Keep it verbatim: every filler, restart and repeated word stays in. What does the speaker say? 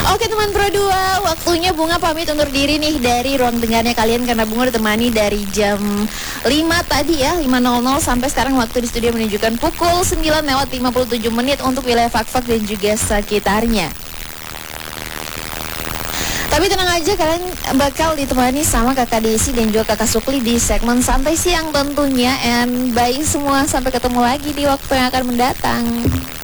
Oke teman Pro dua, waktunya Bunga pamit undur diri nih dari ruang dengarnya kalian, karena Bunga ditemani dari jam lima tadi ya, lima nol nol sampai sekarang waktu di studio menunjukkan pukul sembilan lewat lima puluh tujuh menit untuk wilayah Fakfak dan juga sekitarnya. Tapi tenang aja, kalian bakal ditemani sama kakak Desi dan juga kakak Sukli di segmen santai siang tentunya. And bye semua, sampai ketemu lagi di waktu yang akan mendatang.